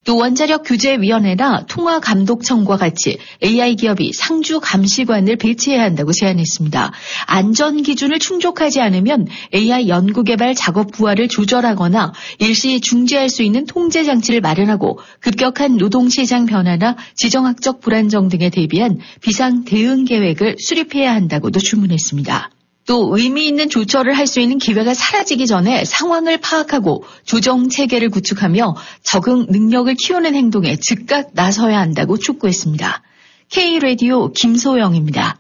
또 원자력규제위원회나 통화감독청과 같이 AI 기업이 상주 감시관을 배치해야 한다고 제안했습니다. 안전 기준을 충족하지 않으면 AI 연구개발 작업 부하를 조절하거나 일시 중지할 수 있는 통제 장치를 마련하고 급격한 노동시장 변화나 지정학적 불안정 등에 대비한 비상 대응 계획을 수립해야 한다고도 주문했습니다. 또 의미 있는 조처를 할 수 있는 기회가 사라지기 전에 상황을 파악하고 조정 체계를 구축하며 적응 능력을 키우는 행동에 즉각 나서야 한다고 촉구했습니다. K-라디오 김소영입니다.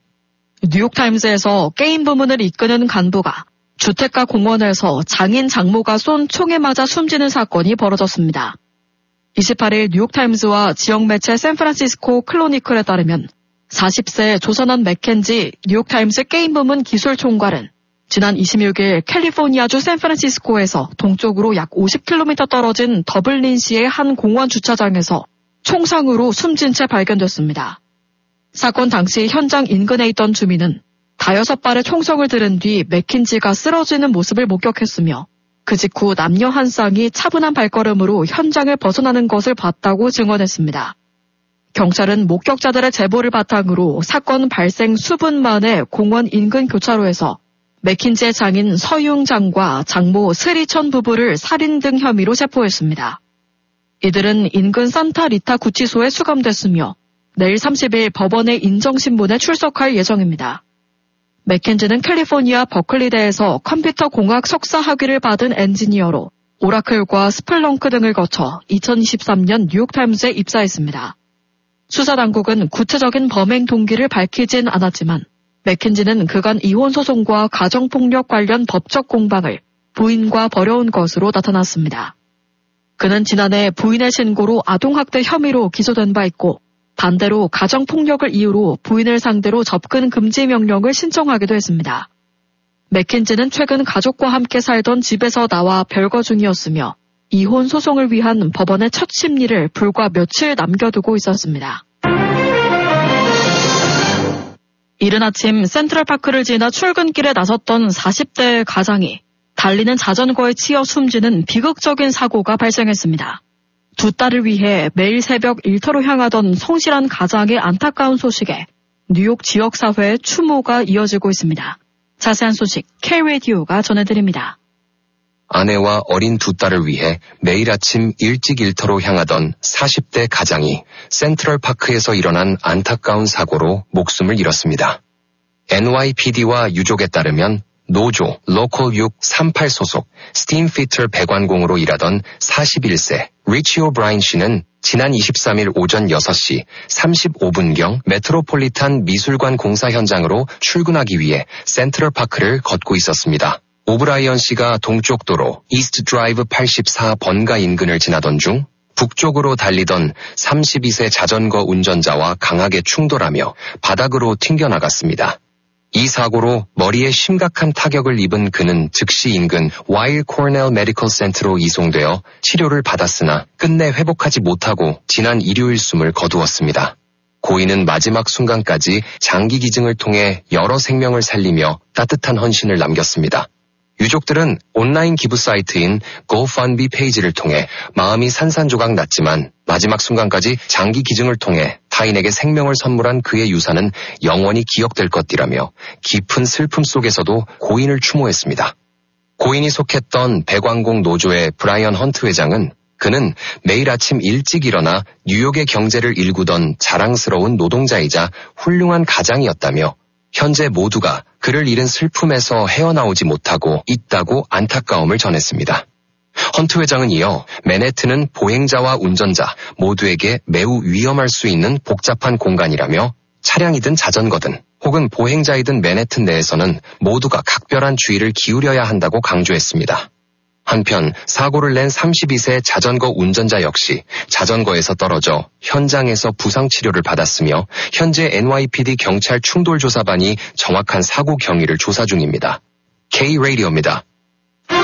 뉴욕타임즈에서 게임 부문을 이끄는 간부가 주택가 공원에서 장인 장모가 쏜 총에 맞아 숨지는 사건이 벌어졌습니다. 28일 뉴욕타임즈와 지역 매체 샌프란시스코 클로니클에 따르면 40세 조선원 맥켄지 뉴욕타임스 게임 부문 기술 총괄은 지난 26일 캘리포니아주 샌프란시스코에서 동쪽으로 약 50km 떨어진 더블린시의 한 공원 주차장에서 총상으로 숨진 채 발견됐습니다. 사건 당시 현장 인근에 있던 주민은 5발의 총성을 들은 뒤 맥킨지가 쓰러지는 모습을 목격했으며 그 직후 남녀 한 쌍이 차분한 발걸음으로 현장을 벗어나는 것을 봤다고 증언했습니다. 경찰은 목격자들의 제보를 바탕으로 사건 발생 수분 만에 공원 인근 교차로에서 맥킨지의 장인 서융장과 장모 스리천 부부를 살인 등 혐의로 체포했습니다. 이들은 인근 산타리타 구치소에 수감됐으며 내일 30일 법원의 인정신문에 출석할 예정입니다. 맥켄지는 캘리포니아 버클리대에서 컴퓨터 공학 석사 학위를 받은 엔지니어로 오라클과 스플렁크 등을 거쳐 2023년 뉴욕타임즈에 입사했습니다. 수사당국은 구체적인 범행 동기를 밝히진 않았지만 맥켄지는 그간 이혼 소송과 가정폭력 관련 법적 공방을 부인과 벌여온 것으로 나타났습니다. 그는 지난해 부인의 신고로 아동학대 혐의로 기소된 바 있고 반대로 가정폭력을 이유로 부인을 상대로 접근 금지 명령을 신청하기도 했습니다. 맥켄지는 최근 가족과 함께 살던 집에서 나와 별거 중이었으며 이혼 소송을 위한 법원의 첫 심리를 불과 며칠 남겨두고 있었습니다. 이른 아침 센트럴파크를 지나 출근길에 나섰던 40대의 가장이 달리는 자전거에 치여 숨지는 비극적인 사고가 발생했습니다. 두 딸을 위해 매일 새벽 일터로 향하던 성실한 가장의 안타까운 소식에 뉴욕 지역사회의 추모가 이어지고 있습니다. 자세한 소식 K-라디오가 전해드립니다. 아내와 어린 두 딸을 위해 매일 아침 일찍 일터로 향하던 40대 가장이 센트럴파크에서 일어난 안타까운 사고로 목숨을 잃었습니다. NYPD와 유족에 따르면 노조 로컬 638 소속 스팀 피터 배관공으로 일하던 41세 리치 오브라인 씨는 지난 23일 오전 6시 35분경 메트로폴리탄 미술관 공사 현장으로 출근하기 위해 센트럴파크를 걷고 있었습니다. 오브라이언 씨가 동쪽 도로 이스트 드라이브 84 번가 인근을 지나던 중 북쪽으로 달리던 32세 자전거 운전자와 강하게 충돌하며 바닥으로 튕겨나갔습니다. 이 사고로 머리에 심각한 타격을 입은 그는 즉시 인근 와일 코넬 메디컬 센터로 이송되어 치료를 받았으나 끝내 회복하지 못하고 지난 일요일 숨을 거두었습니다. 고인은 마지막 순간까지 장기 기증을 통해 여러 생명을 살리며 따뜻한 헌신을 남겼습니다. 유족들은 온라인 기부 사이트인 GoFundMe 페이지를 통해 마음이 산산조각 났지만 마지막 순간까지 장기 기증을 통해 타인에게 생명을 선물한 그의 유산은 영원히 기억될 것이라며 깊은 슬픔 속에서도 고인을 추모했습니다. 고인이 속했던 배관공 노조의 브라이언 헌트 회장은 그는 매일 아침 일찍 일어나 뉴욕의 경제를 일구던 자랑스러운 노동자이자 훌륭한 가장이었다며 현재 모두가 그를 잃은 슬픔에서 헤어나오지 못하고 있다고 안타까움을 전했습니다. 헌트 회장은 이어 맨해튼은 보행자와 운전자 모두에게 매우 위험할 수 있는 복잡한 공간이라며 차량이든 자전거든 혹은 보행자이든 맨해튼 내에서는 모두가 각별한 주의를 기울여야 한다고 강조했습니다. 한편 사고를 낸 32세 자전거 운전자 역시 자전거에서 떨어져 현장에서 부상 치료를 받았으며 현재 NYPD 경찰 충돌조사반이 정확한 사고 경위를 조사 중입니다. K-라디오입니다.